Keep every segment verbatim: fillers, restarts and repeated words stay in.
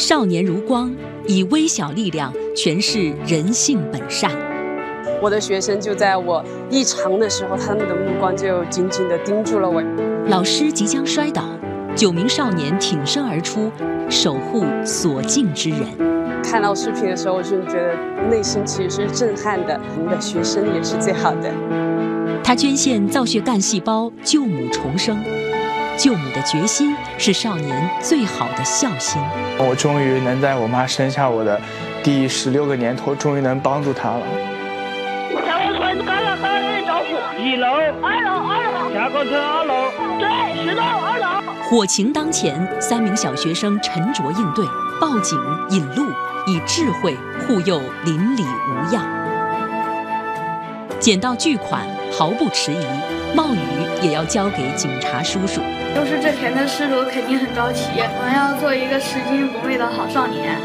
少年如光，以微小力量诠释人性本善。 我的学生就在我异常的时候，他们的目光就紧紧地盯住了我。 老师即将摔倒，九名少年挺身而出，守护所敬之人。 看到视频的时候，我就觉得内心其实是震撼的。我们的学生也是最好的。 他捐献造血干细胞，救母重生。救母的决心是少年最好的孝心。 我终于能在我妈生下我的第十六个年头，终于能帮助她了。 下个村刚刚和人招呼，一楼、二楼、二楼，下个村二楼，对，十楼、二楼。 火情当前，三名小学生沉着应对，报警引路，以智慧护佑邻里无恙。捡到巨款毫不迟疑，冒雨也要交给警察叔叔。 就是这天的事，我肯定很着急，我要做一个拾金不昧的好少年。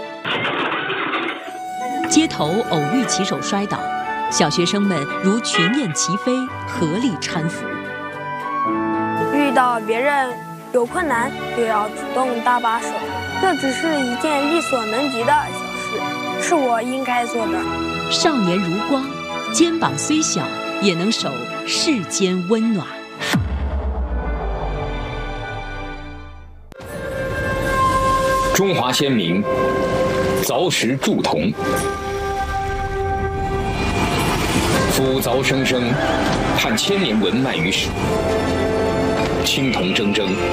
街头偶遇骑手摔倒，小学生们如群雁齐飞，合力搀扶。 遇到别人有困难，就要主动搭把手，这只是一件力所能及的小事，是我应该做的。 少年如光，肩膀虽小，也能守世间温暖。 中华先民凿石铸铜，夫凿生生，盼千年文脉于史。青铜铮铮，